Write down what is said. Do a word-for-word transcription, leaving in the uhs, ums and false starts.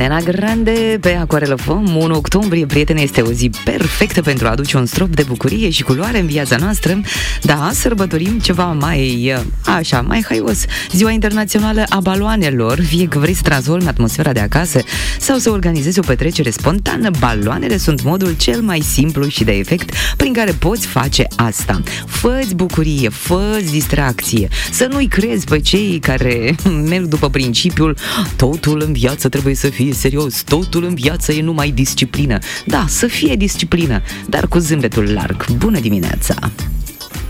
Ariana Grande pe Acoarelă Făm. unu octombrie, prietene, este o zi perfectă pentru a aduce un strop de bucurie și culoare în viața noastră. Da, sărbătorim ceva mai, așa, mai haios. Ziua Internațională a Baloanelor. Fie că vrei să transformi atmosfera de acasă sau să organizezi o petrecere spontană, baloanele sunt modul cel mai simplu și de efect prin care poți face asta. Fă-ți bucurie, fă-ți distracție. Să nu-i crezi pe cei care merg după principiul totul în viață trebuie să fie serios, totul în viață e numai disciplină. Da, să fie disciplină, dar cu zâmbetul larg. Bună dimineața!